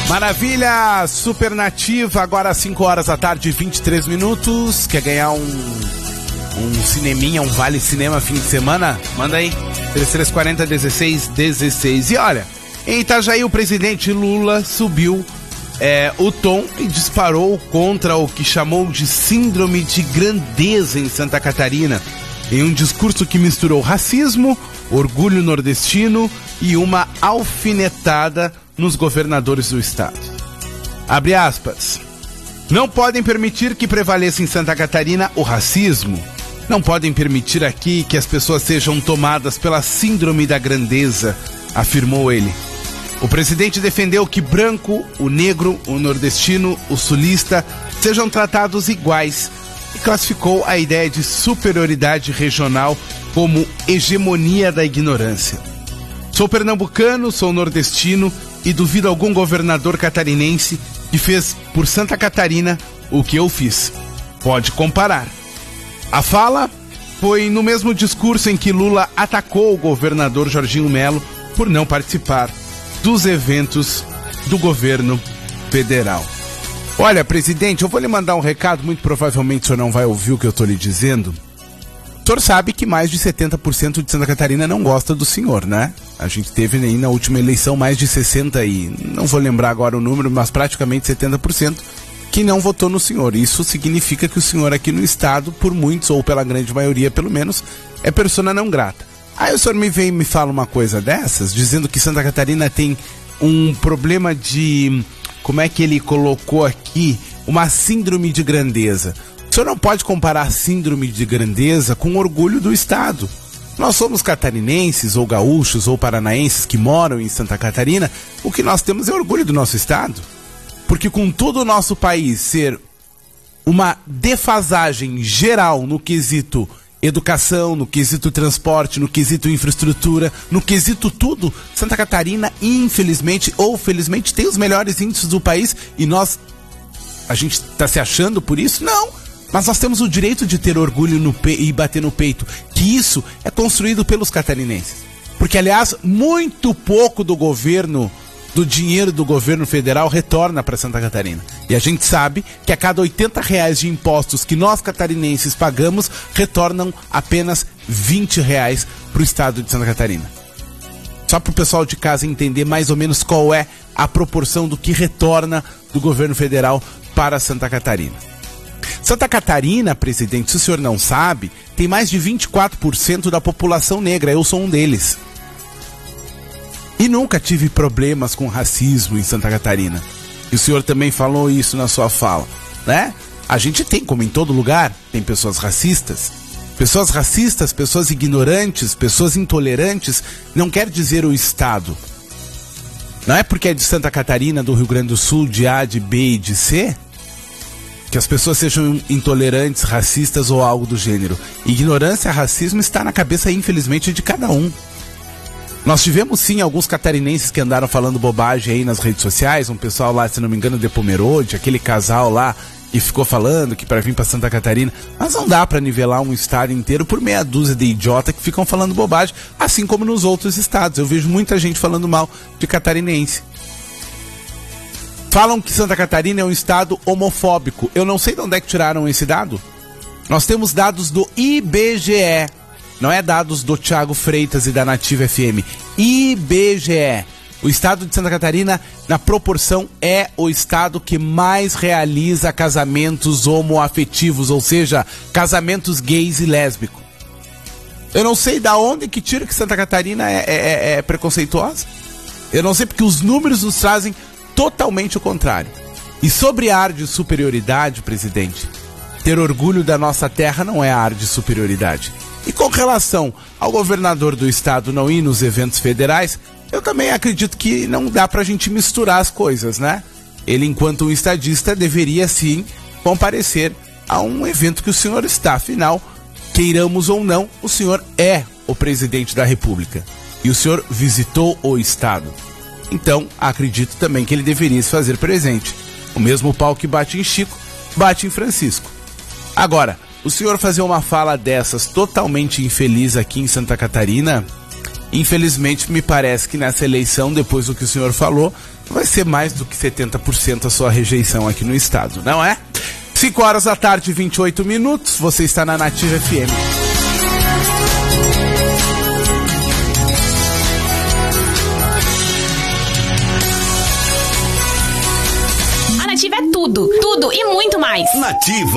Maravilha, Supernativa, agora às 5 horas da tarde, 23 minutos. Quer ganhar um cineminha, um vale cinema fim de semana? Manda aí, 3340-1616. E olha, em Itajaí o presidente Lula subiu o tom e disparou contra o que chamou de síndrome de grandeza em Santa Catarina, em um discurso que misturou racismo, orgulho nordestino e uma alfinetada nos governadores do estado. Abre aspas. Não podem permitir que prevaleça em Santa Catarina o racismo. Não podem permitir aqui que as pessoas sejam tomadas pela síndrome da grandeza, afirmou ele. O presidente defendeu que branco, o negro, o nordestino, o sulista sejam tratados iguais e classificou a ideia de superioridade regional como hegemonia da ignorância. Sou pernambucano, sou nordestino e duvido algum governador catarinense que fez por Santa Catarina o que eu fiz. Pode comparar. A fala foi no mesmo discurso em que Lula atacou o governador Jorginho Melo por não participar dos eventos do governo federal. Olha, presidente, eu vou lhe mandar um recado, muito provavelmente o senhor não vai ouvir o que eu estou lhe dizendo. O senhor sabe que mais de 70% de Santa Catarina não gosta do senhor, né? A gente teve aí na última eleição mais de 60% e não vou lembrar agora o número, mas praticamente 70% que não votou no senhor. Isso significa que o senhor aqui no estado, por muitos, ou pela grande maioria pelo menos, é persona não grata. Aí o senhor me vem e me fala uma coisa dessas, dizendo que Santa Catarina tem um problema de, como é que ele colocou aqui, uma síndrome de grandeza. O senhor não pode comparar síndrome de grandeza com o orgulho do estado. Nós somos catarinenses, ou gaúchos, ou paranaenses que moram em Santa Catarina, o que nós temos é orgulho do nosso estado. Porque com todo o nosso país ser uma defasagem geral no quesito educação, no quesito transporte, no quesito infraestrutura, no quesito tudo, Santa Catarina, infelizmente ou felizmente, tem os melhores índices do país e a gente está se achando por isso? Não! Mas nós temos o direito de ter orgulho e bater no peito, que isso é construído pelos catarinenses. Porque, aliás, muito pouco do dinheiro do governo federal retorna para Santa Catarina. E a gente sabe que a cada R$80 de impostos que nós catarinenses pagamos, retornam apenas R$20 para o estado de Santa Catarina. Só para o pessoal de casa entender mais ou menos qual é a proporção do que retorna do governo federal para Santa Catarina. Santa Catarina, presidente, se o senhor não sabe, tem mais de 24% da população negra. Eu sou um deles. E nunca tive problemas com racismo em Santa Catarina. E o senhor também falou isso na sua fala, né? A gente tem, como em todo lugar, tem pessoas racistas. Pessoas racistas, pessoas ignorantes, pessoas intolerantes, não quer dizer o estado. Não é porque é de Santa Catarina, do Rio Grande do Sul, de A, de B e de C, que as pessoas sejam intolerantes, racistas ou algo do gênero. Ignorância, racismo está na cabeça, infelizmente, de cada um. Nós tivemos sim alguns catarinenses que andaram falando bobagem aí nas redes sociais, um pessoal lá, se não me engano, de Pomerode, aquele casal lá que ficou falando que para vir para Santa Catarina, mas não dá para nivelar um estado inteiro por meia dúzia de idiota que ficam falando bobagem, assim como nos outros estados. Eu vejo muita gente falando mal de catarinense. Falam que Santa Catarina é um estado homofóbico. Eu não sei de onde é que tiraram esse dado. Nós temos dados do IBGE. Não é dados do Thiago Freitas e da Nativa FM. IBGE. O estado de Santa Catarina, na proporção, é o estado que mais realiza casamentos homoafetivos, ou seja, casamentos gays e lésbicos. Eu não sei da onde que tira que Santa Catarina é preconceituosa. Eu não sei, porque os números nos trazem totalmente o contrário. E sobre a ar de superioridade, presidente, ter orgulho da nossa terra não é ar de superioridade. E com relação ao governador do estado não ir nos eventos federais, eu também acredito que não dá pra gente misturar as coisas, né? Ele, enquanto um estadista, deveria sim comparecer a um evento que o senhor está. Afinal, queiramos ou não, o senhor é o presidente da República. E o senhor visitou o estado. Então, acredito também que ele deveria se fazer presente. O mesmo pau que bate em Chico, bate em Francisco. Agora, o senhor fazer uma fala dessas totalmente infeliz aqui em Santa Catarina, Infelizmente, me parece que nessa eleição, depois do que o senhor falou, vai ser mais do que 70% a sua rejeição aqui no estado, não é? 5 horas da tarde, 28 minutos, você está na Nativa FM. A Nativa é tudo, tudo e muito mais. Nativa.